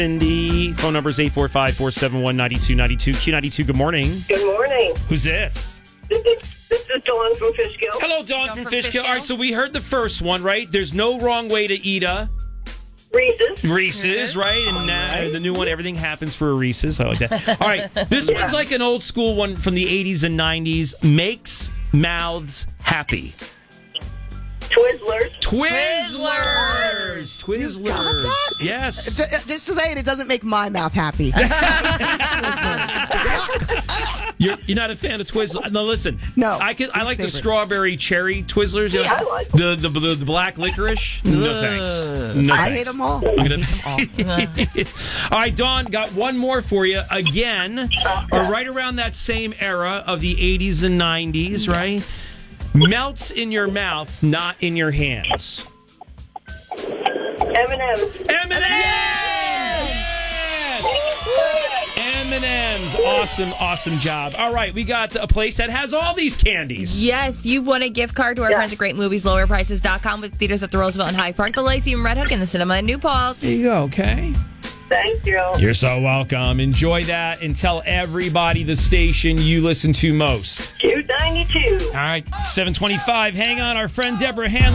The phone number is 845-471-9292. Q92, good morning. Good morning. Who's this? This is Dawn from Fishkill. Hello, Dawn from Fishkill. All right, so we heard the first one, right? There's no wrong way to eat a... Reese's, right? And the new one, everything happens for a Reese's. I like that. All right, this one's like an old school one from the 80s and 90s. Makes mouths happy. Twizzlers. Twizzlers. Yes. Just to say it doesn't make my mouth happy. You're not a fan of Twizzlers? No, listen. No. I like the strawberry cherry Twizzlers. Yeah, I like the black licorice. No thanks. No I thanks. hate them all. All right, Dawn, got one more for you. Again, right around that same era of the 80s and 90s, right? Melts in your mouth, not in your hands. M&M's. M&M's. Awesome job. All right, we got a place that has all these candies. Yes, you won a gift card to our friends at Great Movies, lowerprices.com, with theaters at the Roosevelt and Hyde Park, the Lacey and Red Hook, and the Cinema in New Paltz. There you go, okay? Thank you. You're so welcome. Enjoy that and tell everybody the station you listen to most. Q92. All right, 725. Hang on, our friend Deborah Hanlon.